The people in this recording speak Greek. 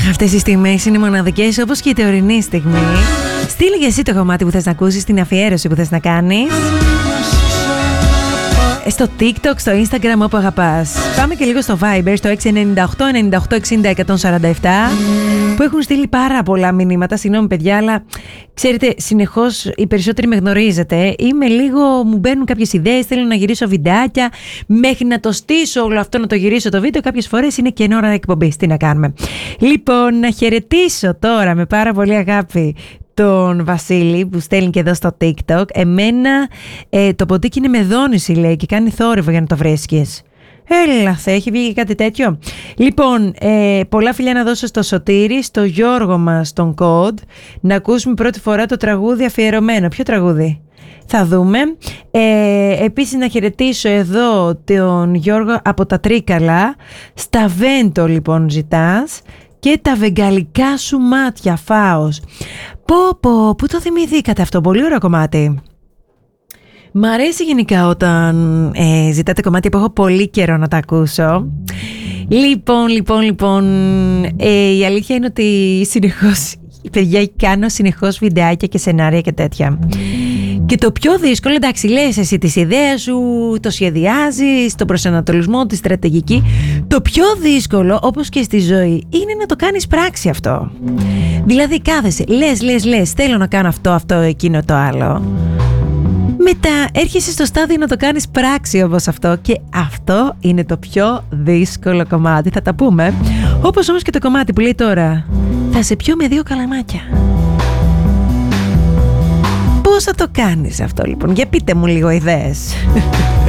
Αυτές οι στιγμές είναι μοναδικές, όπως και η τωρινή στιγμή. Στείλε και εσύ το κομμάτι που θες να ακούσεις, την αφιέρωση που θες να κάνεις. Στο TikTok, στο Instagram, όπου αγαπάς. Πάμε και λίγο στο Viber, στο 698 98 60 147, που έχουν στείλει πάρα πολλά μηνύματα. Συγγνώμη παιδιά, αλλά ξέρετε, συνεχώς οι περισσότεροι με γνωρίζετε. Είμαι λίγο, μου μπαίνουν κάποιες ιδέες, θέλω να γυρίσω βιντεάκια. Μέχρι να το στήσω όλο αυτό, να το γυρίσω το βίντεο, κάποιες φορές είναι και ώρα εκπομπής. Τι να κάνουμε. Λοιπόν, να χαιρετήσω τώρα με πάρα πολύ αγάπη τον Βασίλη που στέλνει και εδώ στο TikTok. Εμένα το ποτίκι είναι με δόνηση, λέει, και κάνει θόρυβο για να το βρίσκεις. Έλα, θα έχει βγει και κάτι τέτοιο. Λοιπόν, πολλά φιλιά να δώσω στο Σωτήρη, στο Γιώργο μας, τον Κοντ, να ακούσουμε πρώτη φορά το τραγούδι αφιερωμένο. Ποιο τραγούδι? Θα δούμε. Επίσης να χαιρετήσω εδώ τον Γιώργο από τα Τρίκαλα. Στα Βέντο λοιπόν ζητάς. Και τα βεγγαλικά σου μάτια, Φάος. Πού το θυμηθήκατε αυτό, πολύ ωραίο κομμάτι. Μ' αρέσει γενικά όταν ζητάτε κομμάτια που έχω πολύ καιρό να τα ακούσω. Λοιπόν, η αλήθεια είναι ότι συνεχώς, παιδιά, κάνω συνεχώς βιντεάκια και σενάρια και τέτοια. Και το πιο δύσκολο, εντάξει, λες εσύ τις ιδέες σου, το σχεδιάζεις, τον προσανατολισμό, τη στρατηγική. Το πιο δύσκολο, όπως και στη ζωή, είναι να το κάνεις πράξη αυτό. Δηλαδή κάθεσαι, λες, θέλω να κάνω αυτό, εκείνο, το άλλο. Μετά έρχεσαι στο στάδιο να το κάνεις πράξη όπως αυτό, και αυτό είναι το πιο δύσκολο κομμάτι, θα τα πούμε. Όπως όμως και το κομμάτι που λέει τώρα, θα σε πιω με 2 καλαμάκια. Πώς θα το κάνεις αυτό λοιπόν, για πείτε μου λίγο ιδέες.